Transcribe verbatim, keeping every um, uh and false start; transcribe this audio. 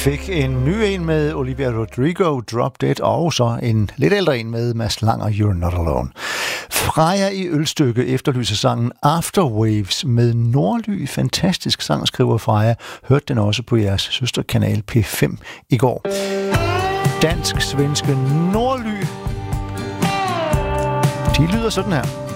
fik en ny en med Olivia Rodrigo, Drop Dead, og så en lidt ældre en med Mads Langer, You're Not Alone. Freja i Ølstykke efterlyser sangen Afterwaves med Nordly. Fantastisk sang, skriver Freja. Hørte den også på jeres søsterkanal P fem i går. Dansk-svenske Nordly. De lyder sådan her.